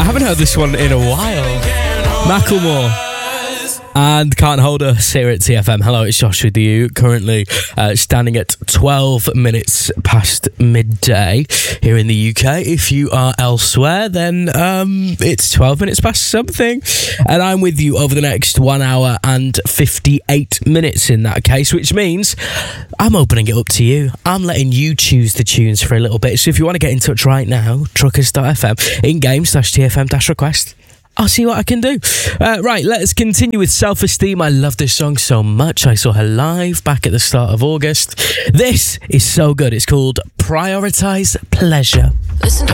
I haven't heard this one in a while. Macklemore and Can't Hold Us here at TFM. Hello, it's Josh with you. Currently standing at 12 minutes past midday here in the UK. If you are elsewhere, then it's 12 minutes past something. And I'm with you over the next 1 hour and 58 minutes in that case, which means I'm opening it up to you. I'm letting you choose the tunes for a little bit. So if you want to get in touch right now, truckers.fm, in-game/TFM-request. I'll see what I can do. Right, let's continue with Self-Esteem. I love this song so much. I saw her live back at the start of August. This is so good. It's called Prioritize Pleasure. Listen to